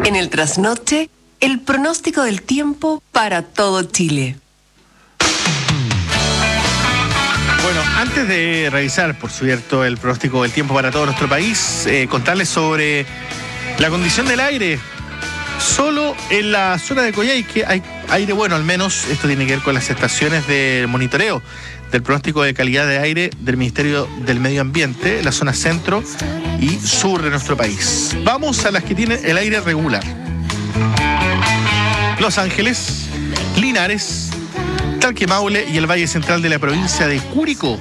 En el trasnoche, el pronóstico del tiempo para todo Chile. Bueno, antes de revisar, por cierto, el pronóstico del tiempo para todo nuestro país, contarles sobre la condición del aire. Solo en la zona de Coyhaique hay aire bueno, al menos esto tiene que ver con las estaciones de monitoreo del pronóstico de calidad de aire del Ministerio del Medio Ambiente, la zona centro y sur de nuestro país. Vamos a las que tienen el aire regular. Los Ángeles, Linares, Talquemaule y el Valle Central de la provincia de Curicó.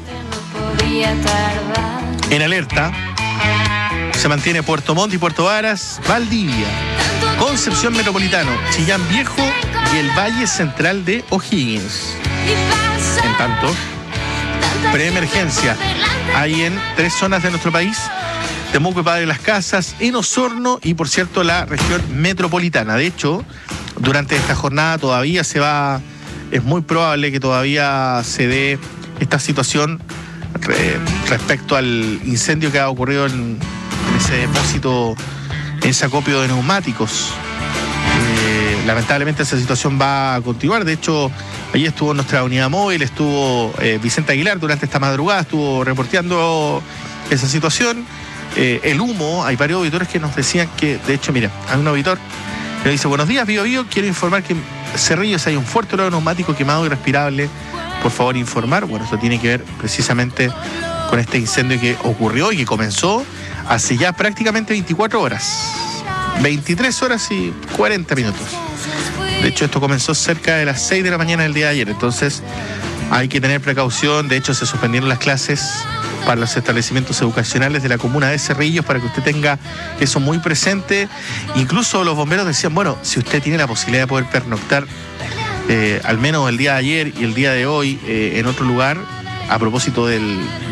En alerta se mantiene Puerto Montt y Puerto Varas, Valdivia, Concepción Metropolitano, Chillán Viejo y el Valle Central de O'Higgins. En tanto, preemergencia hay en 3 zonas de nuestro país: Temuco y Padre Las Casas, en Osorno y, por cierto, la región metropolitana. De hecho, durante esta jornada todavía es muy probable que todavía se dé esta situación respecto al incendio que ha ocurrido en ese depósito, en ese acopio de neumáticos. Lamentablemente esa situación va a continuar. De hecho, allí estuvo nuestra unidad móvil, estuvo Vicente Aguilar durante esta madrugada, estuvo reporteando esa situación. El humo, hay varios auditores que nos decían que, de hecho, mira, hay un auditor que dice: buenos días, Bío Bío, quiero informar que en Cerrillos hay un fuerte olor neumático quemado y respirable. Por favor, informar. Bueno, esto tiene que ver precisamente con este incendio que ocurrió y que comenzó hace ya prácticamente 24 horas. 23 horas y 40 minutos. De hecho, esto comenzó cerca de las 6 de la mañana del día de ayer. Entonces, hay que tener precaución. De hecho, se suspendieron las clases para los establecimientos educacionales de la comuna de Cerrillos, para que usted tenga eso muy presente. Incluso los bomberos decían, bueno, si usted tiene la posibilidad de poder pernoctar al menos el día de ayer y el día de hoy en otro lugar, a propósito de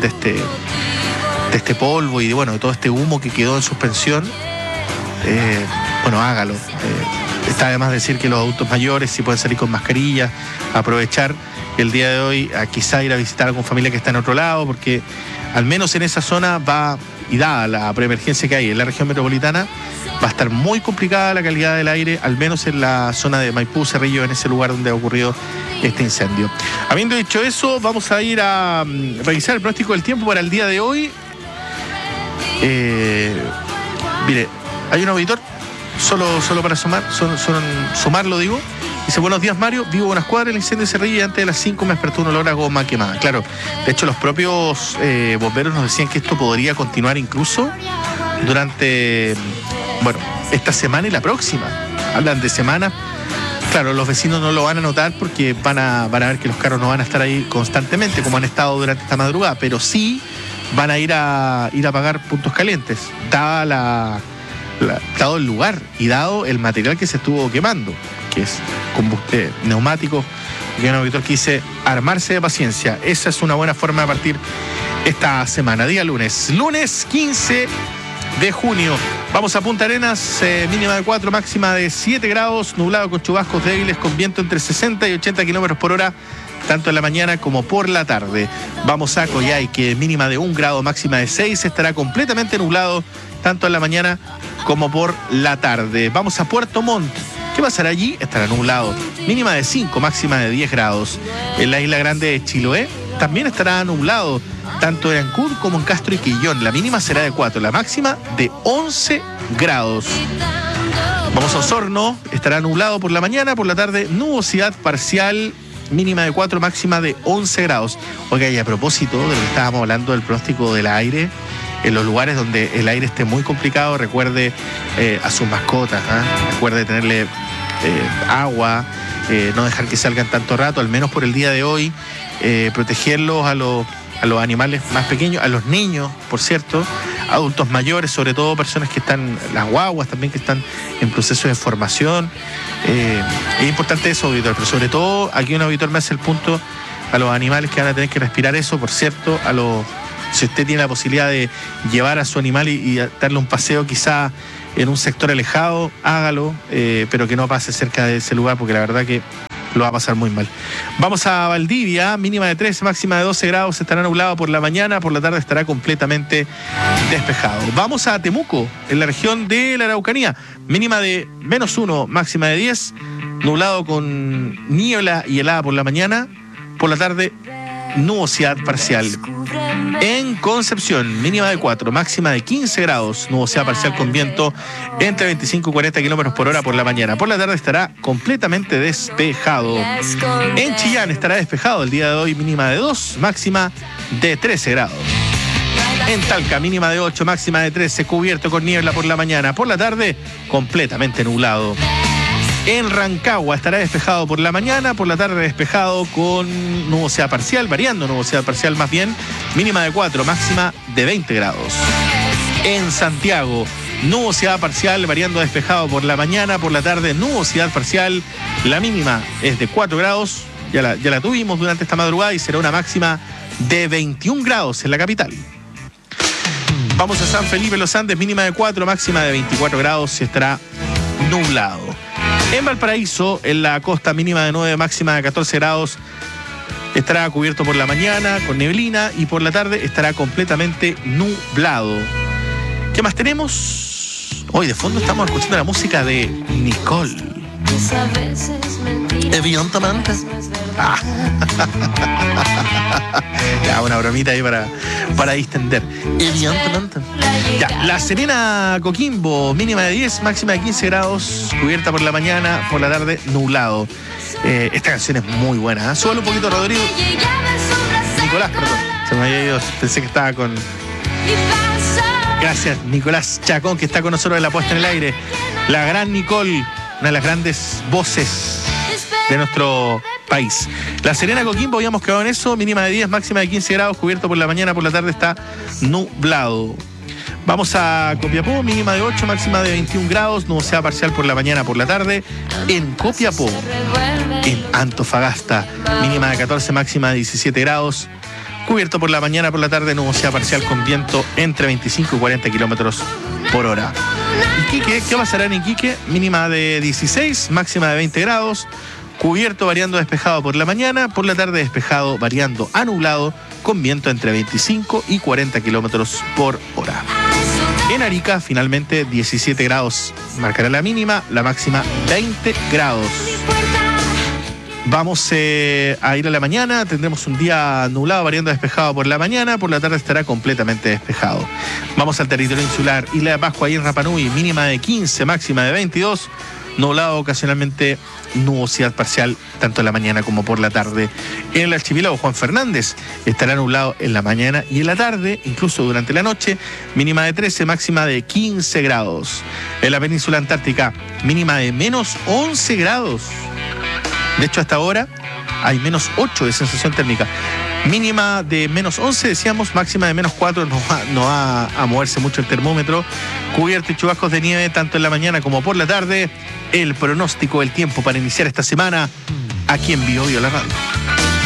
este polvo y de todo este humo que quedó en suspensión, hágalo. Está además decir que los adultos mayores, si pueden salir con mascarilla, aprovechar el día de hoy a quizá ir a visitar a alguna familia que está en otro lado, porque al menos en esa zona y dada la preemergencia que hay en la región metropolitana, va a estar muy complicada la calidad del aire, al menos en la zona de Maipú, Cerrillo, en ese lugar donde ha ocurrido este incendio. Habiendo dicho eso, vamos a ir a revisar el pronóstico del tiempo para el día de hoy. Mire, hay un auditor, solo para sumarlo digo. Dice: buenos días, Mario, vivo a unas cuadras, el incendio de Cerrillo y antes de las 5 me despertó un olor a goma quemada. Claro, de hecho los propios bomberos nos decían que esto podría continuar incluso durante, esta semana y la próxima. Hablan de semanas. Claro, los vecinos no lo van a notar porque van a ver que los carros no van a estar ahí constantemente como han estado durante esta madrugada, pero sí van a ir a pagar puntos calientes, dado el lugar y dado el material que se estuvo quemando, que es combustible neumático. Y hay un auditor que dice: armarse de paciencia. Esa es una buena forma de partir esta semana. Día lunes 15 de junio. Vamos a Punta Arenas, mínima de 4, máxima de 7 grados, nublado con chubascos débiles, con viento entre 60 y 80 kilómetros por hora, tanto en la mañana como por la tarde. Vamos a Coyhaique, mínima de 1 grado, máxima de 6, estará completamente nublado, tanto en la mañana como por la tarde. Vamos a Puerto Montt. ¿Qué pasará allí? Estará nublado, mínima de 5, máxima de 10 grados. En la isla grande de Chiloé también estará nublado, tanto en Ancud como en Castro y Quillón. La mínima será de 4, la máxima de 11 grados. Vamos a Osorno, estará nublado por la mañana, por la tarde nubosidad parcial, mínima de 4, máxima de 11 grados. Oiga, y a propósito de lo que estábamos hablando del pronóstico del aire, en los lugares donde el aire esté muy complicado, recuerde a sus mascotas, recuerde tenerle agua, no dejar que salgan tanto rato, al menos por el día de hoy, protegerlos a los animales más pequeños, a los niños, por cierto, adultos mayores, sobre todo personas que están, las guaguas también que están en proceso de formación. Es importante eso, auditor, pero sobre todo aquí un auditor me hace el punto a los animales que van a tener que respirar eso, por cierto, si usted tiene la posibilidad de llevar a su animal y darle un paseo quizá en un sector alejado, hágalo, pero que no pase cerca de ese lugar, porque la verdad que lo va a pasar muy mal. Vamos a Valdivia, mínima de 13, máxima de 12 grados, estará nublado por la mañana, por la tarde estará completamente despejado. Vamos a Temuco, en la región de la Araucanía, mínima de -1, máxima de 10, nublado con niebla y helada por la mañana, por la tarde nubosidad parcial. En Concepción, mínima de 4, máxima de 15 grados, nubosidad parcial con viento entre 25 y 40 kilómetros por hora por la mañana. Por la tarde estará completamente despejado. En Chillán estará despejado el día de hoy, mínima de 2, máxima de 13 grados. En Talca, mínima de 8, máxima de 13, cubierto con niebla por la mañana. Por la tarde, completamente nublado. En Rancagua estará despejado por la mañana, por la tarde despejado con nubosidad parcial, variando nubosidad parcial más bien, mínima de 4, máxima de 20 grados. En Santiago, nubosidad parcial, variando despejado por la mañana, por la tarde nubosidad parcial, la mínima es de 4 grados, ya la tuvimos durante esta madrugada y será una máxima de 21 grados en la capital. Vamos a San Felipe Los Andes, mínima de 4, máxima de 24 grados y estará nublado. En Valparaíso, en la costa, mínima de 9, máxima de 14 grados, estará cubierto por la mañana con neblina y por la tarde estará completamente nublado. ¿Qué más tenemos? Hoy de fondo estamos escuchando la música de Nicole. Evidentemente. Ya, una bromita ahí para distender. Evidentemente. Ya, La Serena Coquimbo, mínima de 10, máxima de 15 grados, cubierta por la mañana, por la tarde nublado. Esta canción es muy buena, ¿eh? Súbalo un poquito, Rodrigo. Nicolás, perdón. Se me había ido, pensé que estaba con... Gracias, Nicolás Chacón, que está con nosotros en la puesta en el aire. La gran Nicole, una de las grandes voces de nuestro país. La Serena Coquimbo, habíamos quedado en eso, mínima de 10, máxima de 15 grados, cubierto por la mañana, por la tarde está nublado. Vamos a Copiapó, mínima de 8, máxima de 21 grados, nubosidad parcial por la mañana, por la tarde. En Copiapó, en Antofagasta, mínima de 14, máxima de 17 grados, cubierto por la mañana, por la tarde, nubosidad parcial con viento entre 25 y 40 kilómetros por hora. Iquique, ¿qué pasará en Iquique? Mínima de 16, máxima de 20 grados, cubierto variando despejado por la mañana, por la tarde despejado variando a nublado, con viento entre 25 y 40 kilómetros por hora. En Arica, finalmente, 17 grados marcará la mínima, la máxima 20 grados. Vamos a ir a la mañana, tendremos un día nublado, variando despejado por la mañana, por la tarde estará completamente despejado. Vamos al territorio insular, Isla de Pascua, ahí en Rapa Nui, mínima de 15, máxima de 22, nublado ocasionalmente, nubosidad parcial, tanto en la mañana como por la tarde. En el archipiélago Juan Fernández estará nublado en la mañana y en la tarde, incluso durante la noche, mínima de 13, máxima de 15 grados. En la península antártica, mínima de -11 grados. De hecho, hasta ahora hay -8 de sensación térmica. Mínima de -11, decíamos, máxima de -4, no va a moverse mucho el termómetro. Cubierto y chubascos de nieve tanto en la mañana como por la tarde. El pronóstico del tiempo para iniciar esta semana aquí en Bio Bio la Radio.